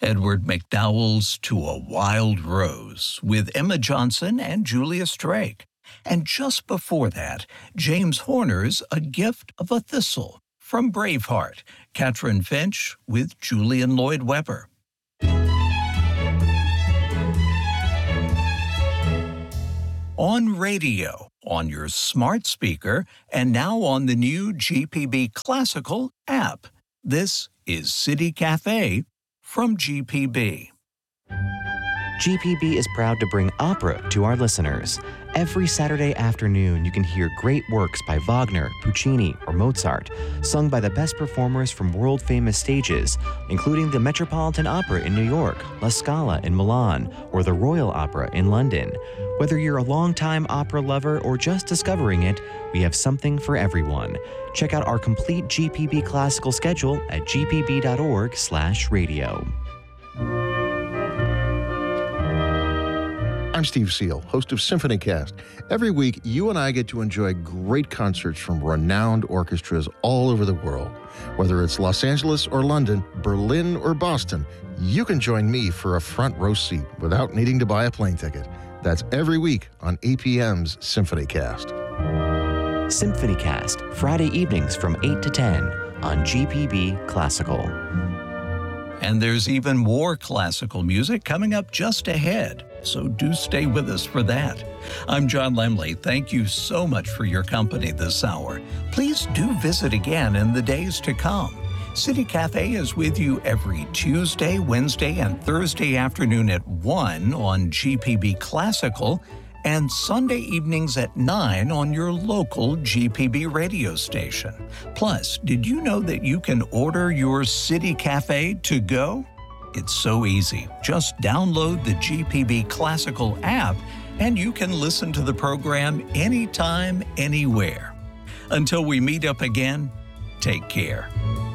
Edward McDowell's To a Wild Rose with Emma Johnson and Julius Drake. And just before that, James Horner's A Gift of a Thistle from Braveheart, Katrin Finch with Julian Lloyd Webber. On radio, on your smart speaker, and now on the new GPB Classical app. This is City Cafe from GPB. GPB is proud to bring opera to our listeners. Every Saturday afternoon, you can hear great works by Wagner, Puccini, or Mozart, sung by the best performers from world-famous stages, including the Metropolitan Opera in New York, La Scala in Milan, or the Royal Opera in London. Whether you're a longtime opera lover or just discovering it, we have something for everyone. Check out our complete GPB classical schedule at gpb.org/radio. I'm Steve Seal, host of SymphonyCast. Every week, you and I get to enjoy great concerts from renowned orchestras all over the world. Whether it's Los Angeles or London, Berlin or Boston, you can join me for a front row seat without needing to buy a plane ticket. That's every week on APM's SymphonyCast. SymphonyCast, Friday evenings from 8 to 10 on GPB Classical. And there's even more classical music coming up just ahead, so do stay with us for that. I'm John Lemley. Thank you so much for your company this hour. Please do visit again in the days to come. City Cafe is with you every Tuesday, Wednesday, and Thursday afternoon at 1 on GPB Classical, and Sunday evenings at 9 on your local GPB radio station. Plus, did you know that you can order your City Cafe to go? It's so easy. Just download the GPB Classical app and you can listen to the program anytime, anywhere. Until we meet up again, take care.